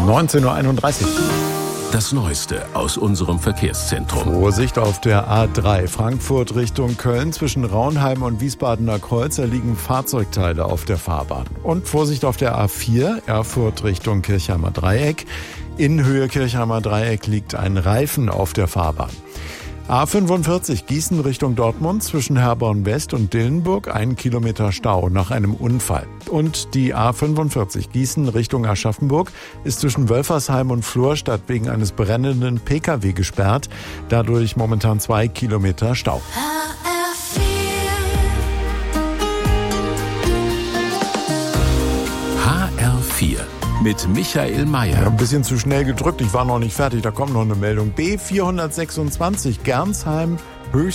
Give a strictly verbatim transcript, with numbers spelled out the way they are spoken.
neunzehn Uhr einunddreißig. Das Neueste aus unserem Verkehrszentrum. Vorsicht auf der A drei Frankfurt Richtung Köln. Zwischen Raunheim und Wiesbadener Kreuz liegen Fahrzeugteile auf der Fahrbahn. Und Vorsicht auf der A vier Erfurt Richtung Kirchheimer Dreieck. In Höhe Kirchheimer Dreieck liegt ein Reifen auf der Fahrbahn. A fünfundvierzig Gießen Richtung Dortmund zwischen Herborn West und Dillenburg, ein Kilometer Stau nach einem Unfall. Und die A fünfundvierzig Gießen Richtung Aschaffenburg ist zwischen Wölfersheim und Florstadt wegen eines brennenden P K W gesperrt. Dadurch momentan zwei Kilometer Stau. H R vier mit Michael Mayer. Ja, ein bisschen zu schnell gedrückt, ich war noch nicht fertig, da kommt noch eine Meldung. B vierhundertsechsundzwanzig Gernsheim